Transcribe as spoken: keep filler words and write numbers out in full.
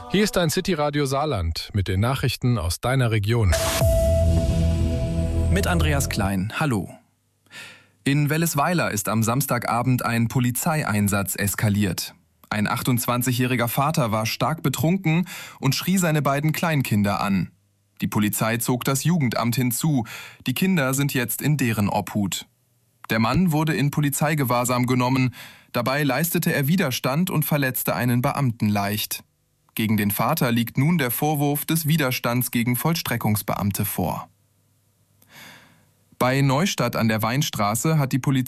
Hier ist ein City-Radio Saarland mit den Nachrichten aus deiner Region. Mit Andreas Klein, hallo. In Wellesweiler ist am Samstagabend ein Polizeieinsatz eskaliert. Ein achtundzwanzigjähriger Vater war stark betrunken und schrie seine beiden Kleinkinder an. Die Polizei zog das Jugendamt hinzu. Die Kinder sind jetzt in deren Obhut. Der Mann wurde in Polizeigewahrsam genommen. Dabei leistete er Widerstand und verletzte einen Beamten leicht. Gegen den Vater liegt nun der Vorwurf des Widerstands gegen Vollstreckungsbeamte vor. Bei Neustadt an der Weinstraße hat die Polizei